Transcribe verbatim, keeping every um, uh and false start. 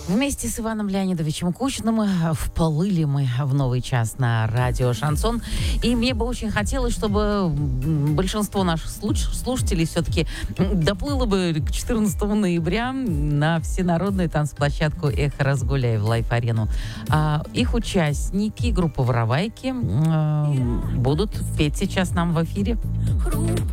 Вместе с Иваном Леонидовичем Кучиным вплыли мы в новый час на радио «Шансон». И мне бы очень хотелось, чтобы большинство наших слушателей все-таки доплыло бы к четырнадцатому ноября на всенародную танцплощадку «Эхо Разгуляй» в Лайф-арену. А их участники группы «Воровайки» э, будут петь сейчас нам в эфире.